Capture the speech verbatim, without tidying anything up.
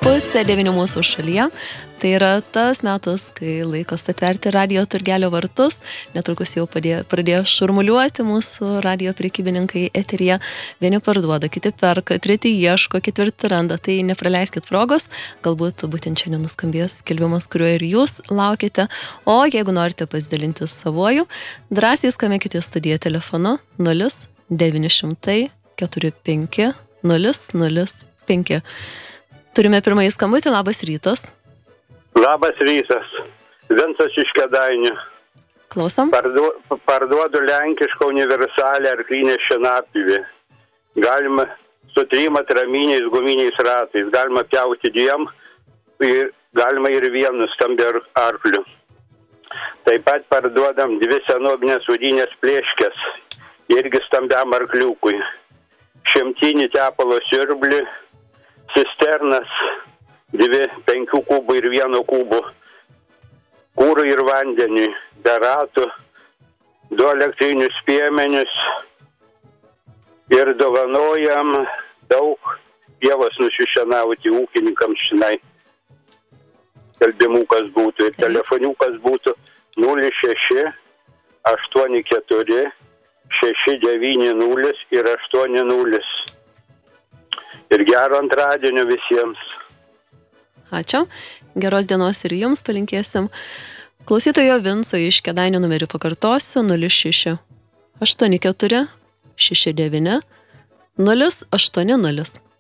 pusė devynių mūsų šalyje. Tai yra tas metas, kai laikas atverti radijo turgelio vartus. Netrukus jau padėjo, pradėjo šurmuliuoti mūsų radijo prekybininkai eteryje. Vieni parduoda, kiti perka, treti ieško, ketvirti randa. Tai nepraleiskit progos. Galbūt būtent šiandien nuskambės skelbimas, kuriuo ir jūs laukite. O jeigu norite pasidalinti savoju, drąsiai skambėkite į studiją telefonu nulis devyni šimtai keturi penki nulis nulis penki. Turime pirmąjį skambutį. Labas rytas. Labas rytas. Vincas iš Kėdainių. Klausom. Parduo, parduodu lenkišką universalę arklinę šienapjovę. Galima su trim atraminiais guminiais ratais. Galima pjauti dviem ir galima ir vienu stambiu arkliu. Taip pat parduodam dvi senovinės udinės plėškės. Irgi stambiam arkliukui. Šimtinį tepalo siurblį. Cisternas, dvi penkių kubų ir vieno kubų, kūrui ir vandeniui, be ratų, du elektrinius piemenius ir dovanojam daug pievas nusišienauti ūkininkams šinai. Skelbimukas būtų ir telefoniukas būtų nulis šeši aštuoni keturi šeši devyni nulis ir aštuoni nulis. Ir gero antradienio visiems. Ačiū. Geros dienos ir jums palinkėsim. Klausytojo Vinco iš Kėdainių numerį pakartosiu nulis šeši aštuoni keturi šeši devyni nulis aštuoni nulis.